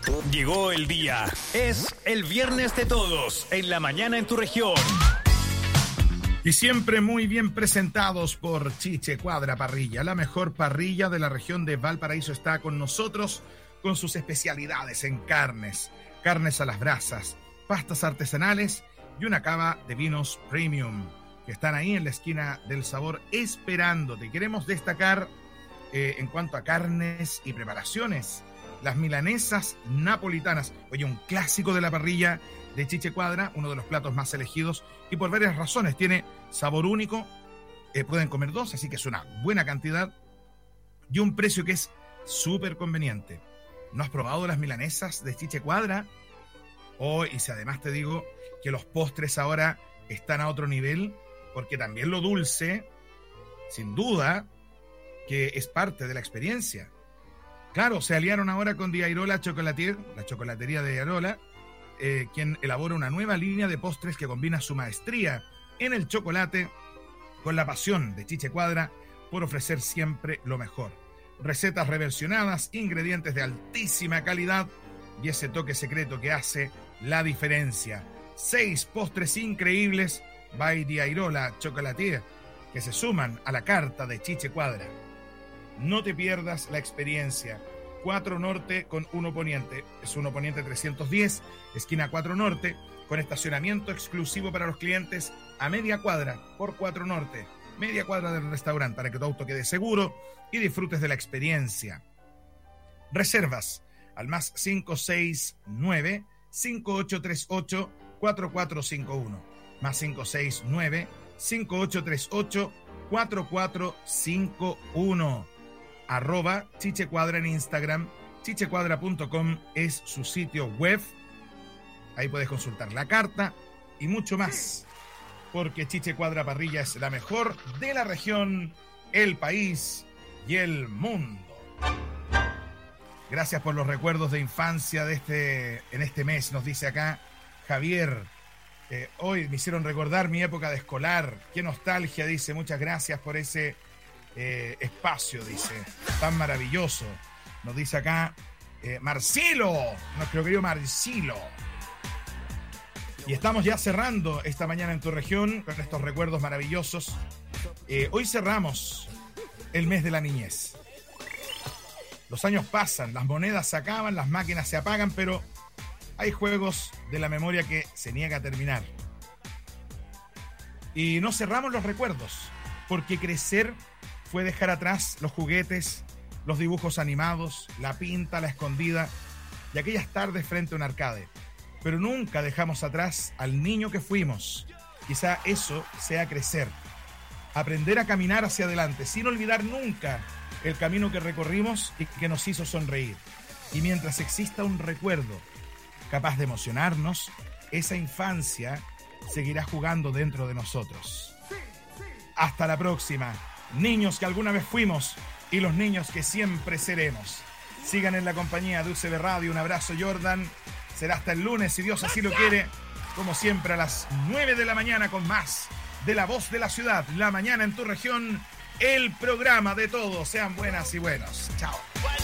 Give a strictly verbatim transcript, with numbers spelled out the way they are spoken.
Llegó el día. Es el viernes de todos, en la mañana en tu región. Y siempre muy bien presentados por Chiche Cuadra Parrilla. La mejor parrilla de la región de Valparaíso está con nosotros con sus especialidades en carnes, carnes a las brasas, pastas artesanales y una cava de vinos premium que están ahí en la esquina del sabor esperándote. Queremos destacar eh, en cuanto a carnes y preparaciones, las milanesas napolitanas. Oye, un clásico de la parrilla de Chiche Cuadra, uno de los platos más elegidos y por varias razones. Tiene sabor único, eh, pueden comer dos, así que es una buena cantidad y un precio que es súper conveniente. ¿No has probado las milanesas de Chiche Cuadra? Oh, y si además te digo que los postres ahora están a otro nivel, porque también lo dulce, sin duda, que es parte de la experiencia. Claro, se aliaron ahora con Diairola Chocolatier, la chocolatería de Diairola, eh, quien elabora una nueva línea de postres que combina su maestría en el chocolate con la pasión de Chiche Cuadra por ofrecer siempre lo mejor. Recetas reversionadas, ingredientes de altísima calidad y ese toque secreto que hace la diferencia. Seis postres increíbles by Diairola Chocolatier que se suman a la carta de Chiche Cuadra. No te pierdas la experiencia. cuatro Norte con uno Poniente. Es uno Poniente trescientos diez, esquina cuatro Norte, con estacionamiento exclusivo para los clientes a media cuadra por cuatro Norte. Media cuadra del restaurante para que tu auto quede seguro y disfrutes de la experiencia. Reservas al más cinco seis nueve, cinco ocho tres ocho, cuatro cuatro cinco uno. Más cinco seis nueve, cinco ocho tres ocho, cuatro cuatro cinco uno. Arroba Chiche Cuadra en Instagram, chichecuadra punto com es su sitio web. Ahí puedes consultar la carta y mucho más, porque Chiche Cuadra Parrilla es la mejor de la región, el país y el mundo. Gracias por los recuerdos de infancia de este, en este mes, nos dice acá Javier. Eh, hoy me hicieron recordar mi época de escolar. Qué nostalgia, dice. Muchas gracias por ese eh, espacio, dice. Tan maravilloso. Nos dice acá eh, Marcelo, nuestro querido Marcelo. Y estamos ya cerrando esta mañana en tu región con estos recuerdos maravillosos. Eh, hoy cerramos el mes de la niñez. Los años pasan, las monedas se acaban, las máquinas se apagan, pero hay juegos de la memoria que se niega a terminar. Y no cerramos los recuerdos, porque crecer fue dejar atrás los juguetes, los dibujos animados, la pinta, la escondida y aquellas tardes frente a un arcade. Pero nunca dejamos atrás al niño que fuimos. Quizá eso sea crecer. Aprender a caminar hacia adelante, sin olvidar nunca el camino que recorrimos y que nos hizo sonreír. Y mientras exista un recuerdo capaz de emocionarnos, esa infancia seguirá jugando dentro de nosotros. Hasta la próxima, niños que alguna vez fuimos y los niños que siempre seremos. Sigan en la compañía de U C B Radio. Un abrazo, Jordan. Será hasta el lunes, si Dios así lo quiere, como siempre a las nueve de la mañana con más de La Voz de la Ciudad. La mañana en tu región, el programa de todos. Sean buenas y buenos. Chao.